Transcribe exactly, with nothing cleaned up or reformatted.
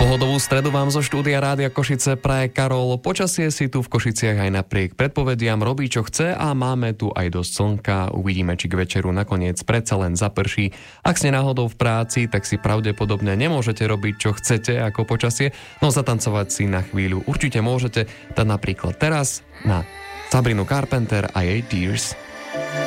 Pohodovú stredu vám zo štúdia Rádia Košice praje Karol. Počasie si tu v Košiciach aj napriek predpovediam robí, čo chce a máme tu aj dosť slnka. Uvidíme, či k večeru nakoniec predsa len zaprší. Ak ste náhodou v práci, tak si pravdepodobne nemôžete robiť, čo chcete ako počasie, no zatancovať si na chvíľu určite môžete, tak napríklad teraz na Sabrinu Carpenter a jej Tears.